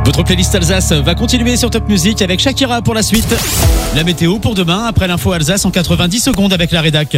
Votre playlist Alsace va continuer sur Top Music avec Shakira pour la suite. La météo pour demain, après l'info Alsace en 90 secondes avec la rédac.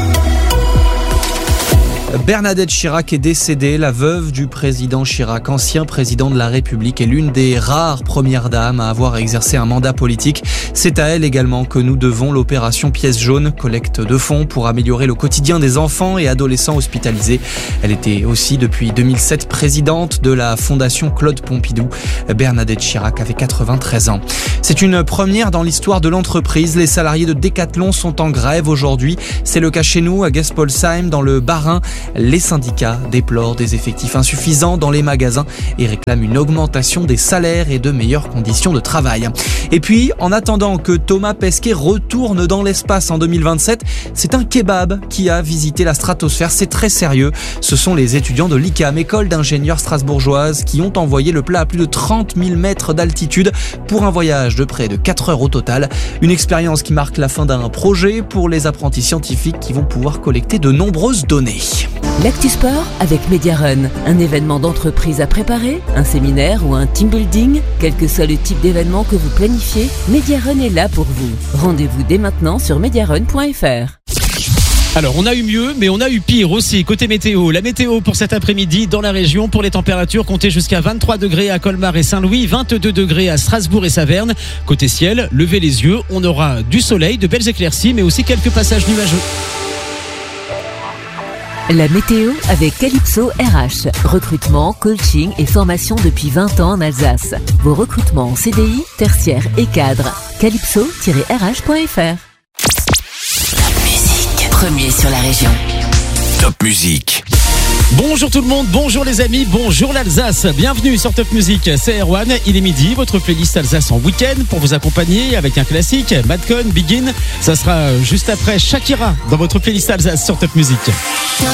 Bernadette Chirac est décédée, la veuve du président Chirac, ancien président de la République et l'une des rares premières dames à avoir exercé un mandat politique. C'est à elle également que nous devons l'opération Pièce jaune, collecte de fonds pour améliorer le quotidien des enfants et adolescents hospitalisés. Elle était aussi depuis 2007 présidente de la Fondation Claude Pompidou. Bernadette Chirac avait 93 ans. C'est une première dans l'histoire de l'entreprise. Les salariés de Decathlon sont en grève aujourd'hui. C'est le cas chez nous à Gespolsheim dans le Bas-Rhin. Les syndicats déplorent des effectifs insuffisants dans les magasins et réclament une augmentation des salaires et de meilleures conditions de travail. Et puis, en attendant que Thomas Pesquet retourne dans l'espace en 2027, c'est un kebab qui a visité la stratosphère. C'est très sérieux. Ce sont les étudiants de l'ICAM, école d'ingénieurs strasbourgeoise, qui ont envoyé le plat à plus de 30 000 mètres d'altitude pour un voyage de près de 4 heures au total. Une expérience qui marque la fin d'un projet pour les apprentis scientifiques qui vont pouvoir collecter de nombreuses données. L'actu sport avec Mediarun, un événement d'entreprise à préparer, un séminaire ou un team building, quel que soit le type d'événement que vous planifiez, Mediarun est là pour vous. Rendez-vous dès maintenant sur mediarun.fr. Alors, on a eu mieux, mais on a eu pire aussi. Côté météo, la météo pour cet après-midi dans la région, pour les températures, comptez jusqu'à 23 degrés à Colmar et Saint-Louis, 22 degrés à Strasbourg et Saverne. Côté ciel, levez les yeux, on aura du soleil, de belles éclaircies, mais aussi quelques passages nuageux. La météo avec Calypso RH. Recrutement, coaching et formation depuis 20 ans en Alsace. Vos recrutements en CDI, tertiaire et cadre. Calypso-rh.fr. Premier sur la région. Top Music. Bonjour tout le monde, bonjour les amis, bonjour l'Alsace. Bienvenue sur Top Music, c'est Erwan. Il est midi, votre playlist Alsace en week-end pour vous accompagner avec un classique, Madcon, Begin. Ça sera juste après Shakira dans votre playlist Alsace sur Top Music. Top